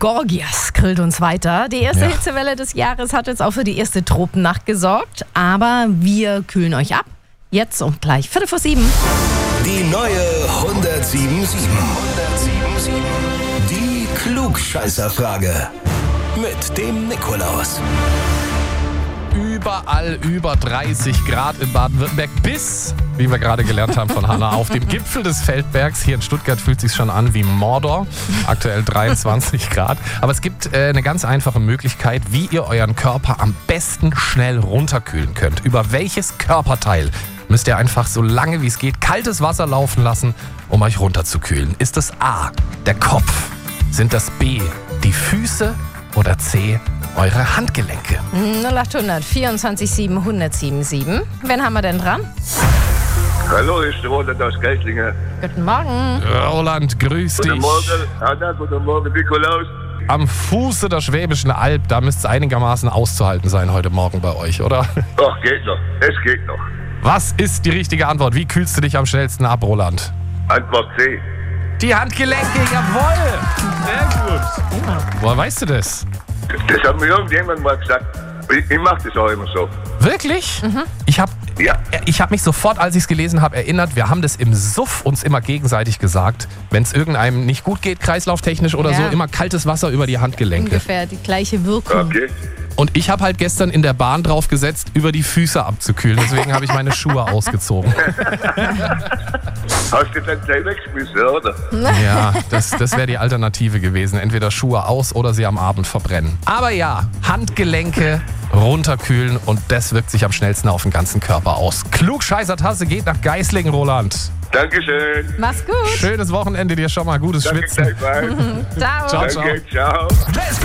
Gorgias grillt uns weiter. Die erste Hitzewelle des Jahres hat jetzt auch für die erste Tropennacht gesorgt. Aber wir kühlen euch ab. Jetzt um gleich 6:45. Die neue 107.7. Die Klugscheißerfrage. Mit dem Nikolaus. Überall über 30 Grad in Baden-Württemberg bis, wie wir gerade gelernt haben von Hanna, auf dem Gipfel des Feldbergs. Hier in Stuttgart fühlt es sich schon an wie Mordor. Aktuell 23 Grad. Aber es gibt eine ganz einfache Möglichkeit, wie ihr euren Körper am besten schnell runterkühlen könnt. Über welches Körperteil müsst ihr einfach so lange wie es geht kaltes Wasser laufen lassen, um euch runterzukühlen? Ist es A, der Kopf? Sind das B, die Füße? Oder C, eure Handgelenke? 0800 24 7 1077. Wen haben wir denn dran? Hallo, ich bin Roland aus Geislingen. Guten Morgen. Roland, grüß dich. Guten Morgen, Anna, guten Morgen, Nikolaus. Am Fuße der Schwäbischen Alb, da müsste es einigermaßen auszuhalten sein heute Morgen bei euch, oder? Ach, geht noch, es geht noch. Was ist die richtige Antwort? Wie kühlst du dich am schnellsten ab, Roland? Antwort C. Die Handgelenke, jawohl! Sehr gut. Woher weißt du das? Das hat mir irgendjemand mal gesagt. Ich mache das auch immer so. Wirklich? Ich hab mich sofort, als ich es gelesen habe, erinnert, wir haben das im Suff uns immer gegenseitig gesagt, wenn es irgendeinem nicht gut geht, kreislauftechnisch oder so, immer kaltes Wasser über die Handgelenke. Ungefähr die gleiche Wirkung. Okay. Und ich habe halt gestern in der Bahn drauf gesetzt, über die Füße abzukühlen. Deswegen habe ich meine Schuhe ausgezogen. Hast du dann gleich weggeschmissen, oder? Ja, das wäre die Alternative gewesen. Entweder Schuhe aus oder sie am Abend verbrennen. Aber ja, Handgelenke runterkühlen und das wirkt sich am schnellsten auf den ganzen Körper aus. Klugscheißer-Tasse geht nach Geislingen, Roland. Dankeschön. Mach's gut. Schönes Wochenende dir schon mal. Gutes Danke Schwitzen. gleichfalls. Ciao. Ciao, ciao. Danke, ciao. Let's go!